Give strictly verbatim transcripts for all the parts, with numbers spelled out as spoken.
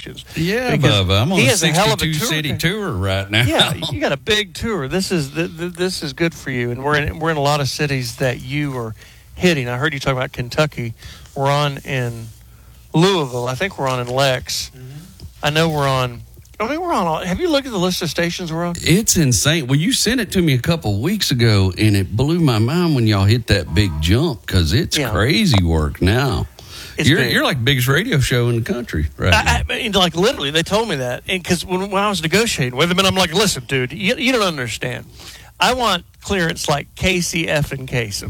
stations. Yeah, Because Bubba, I'm on he a has a hell of a sixty-two tour. city tour right now. Yeah, you got a big tour. This is th- th- this is good for you, and we're in, we're in a lot of cities that you are hitting. I heard you talk about Kentucky. We're on in Louisville. I think we're on in Lex. Mm-hmm. I know we're on. I mean, we're on. All, have you looked at the list of stations we're on? It's insane. Well, you sent it to me a couple weeks ago, and it blew my mind when y'all hit that big jump because it's Yeah. crazy work now. It's You're big. you're like the biggest radio show in the country, right? now. I, I mean, like literally, they told me that, and because when, when I was negotiating with them, and I'm like, "Listen, dude, you, you don't understand. I want clearance like Casey F and Kasem."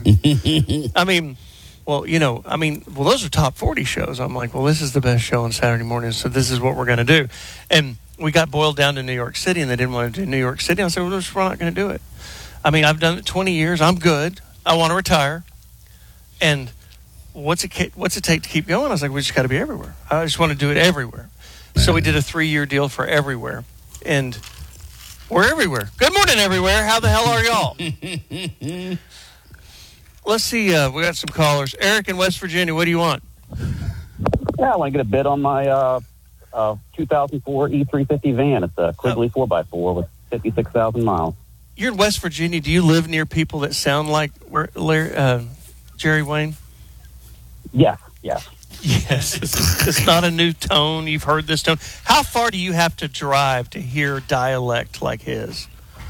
I mean, well, you know, I mean, well, those are top forty shows. I'm like, well, this is the best show on Saturday morning, so this is what we're going to do. And we got boiled down to New York City, and they didn't want to do New York City. I said, well, we're not going to do it. I mean, I've done it twenty years. I'm good. I want to retire, and what's it what's it take to keep going? I was like, we just got to be everywhere. I just want to do it everywhere. So we did a three-year deal for everywhere, and we're everywhere. Good morning, everywhere. How the hell are y'all? Let's see. Uh, we got some callers. Eric in West Virginia, what do you want? Yeah, I want to get a bid on my uh, uh, two thousand four E three fifty van. It's a Quigley four by four with fifty-six thousand miles. You're in West Virginia. Do you live near people that sound like Larry, uh, Jerry Wayne? Yes, yes. Yes, it's, it's not a new tone. You've heard this tone. How far do you have to drive to hear dialect like his?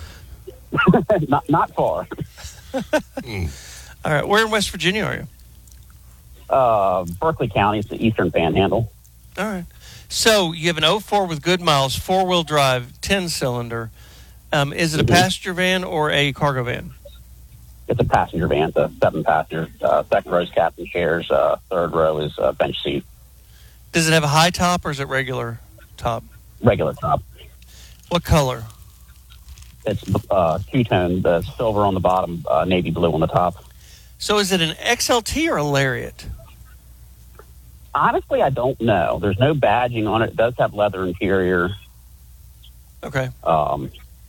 not not far. All right, where in West Virginia are you? Uh, Berkeley County, it's the Eastern Panhandle. All right. So you have an oh four with good miles, four-wheel drive, ten-cylinder. Um, is it a Mm-hmm. passenger van or a cargo van? It's a passenger van. It's a seven-passenger. Uh, second row is captain chairs. Uh, third row is uh, bench seat. Does it have a high top or is it regular top? Regular top. What color? It's uh, two-tone. The silver on the bottom, uh, navy blue on the top. So is it an X L T or a Lariat? Honestly, I don't know. There's no badging on it. It does have leather interior. Okay. Um,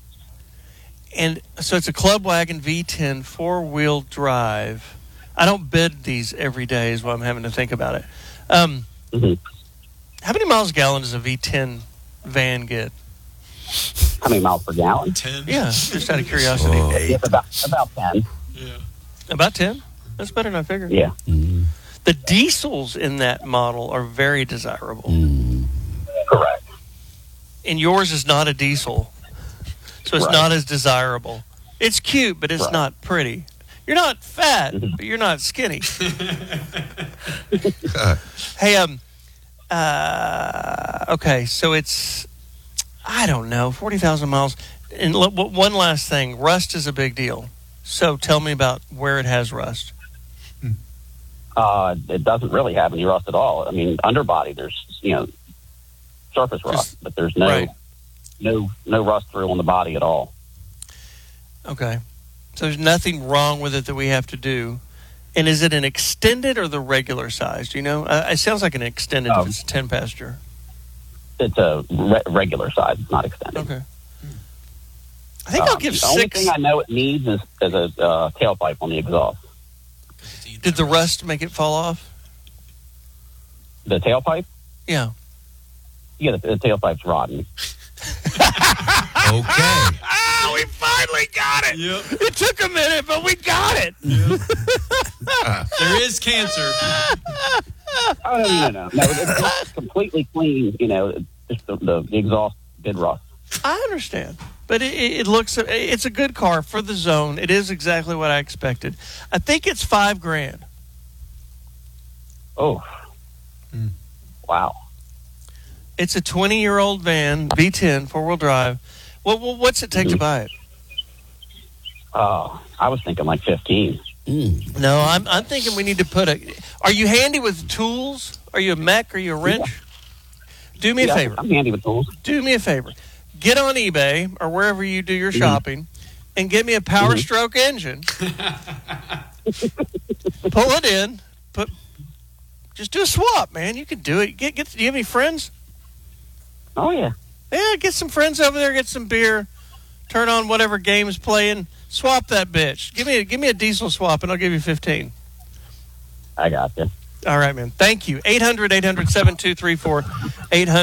And so it's a Club Wagon V ten four-wheel drive. I don't bid these every day is what I'm having to think about it. Um, mm-hmm. How many miles a gallon does a V ten van get? How many miles per gallon? ten. Yeah, just out of curiosity. Oh. It's about about ten. Yeah. About ten? That's better than I figured. Yeah. Mm, The diesels in that model are very desirable. mm. Correct. And yours is not a diesel, so it's Right. not as desirable. It's cute, but it's Right. not pretty. You're not fat, Mhm. but you're not skinny. Hey, um, uh, okay, so it's, I don't know, forty thousand miles. And l- w- one last thing, rust is a big deal. So tell me about where it has rust. Uh, it doesn't really have any rust at all. I mean, underbody, there's, you know, surface rust, Just- but there's no, right. no, no rust through on the body at all. Okay. So there's nothing wrong with it that we have to do. And is it an extended or the regular size? Do you know? Uh, it sounds like an extended Um, if it's a ten passenger. It's a re- regular size. It's not extended. Okay. I think I'll Um, give the only six. thing I know it needs is, is a uh, tailpipe on the exhaust. Did the rust make it fall off? The tailpipe? Yeah. Yeah, the, the tailpipe's rotten. Okay. Ah, we finally got it. Yep. It took a minute, but we got it. There is cancer. Oh, no, no, no. No, it's not completely clean, you know, just the, the, the exhaust did rust. I understand. But it, it looks, it's a good car for the zone. It is exactly what I expected. I think it's five grand. Oh. Hmm. Wow. It's a twenty-year-old van, V ten, four-wheel drive. What, what what's it take to buy it? Uh, I was thinking like fifteen. Mm. No, I'm I'm thinking we need to put a. Are you handy with tools? Are you a mech? Are you a wrench? Do me a Yeah, favor. I'm handy with tools. Do me a favor. Get on eBay or wherever you do your shopping, and get me a Power Stroke engine. Pull it in. Put. Just do a swap, man. You can do it. Get get. Do you have any friends? Oh, yeah. Yeah, get some friends over there. Get some beer. Turn on whatever game's playing. Swap that bitch. Give me a, give me a diesel swap, and I'll give you fifteen. I got you. All right, man. Thank you. eight hundred, eight hundred, seven two three four. eight hundred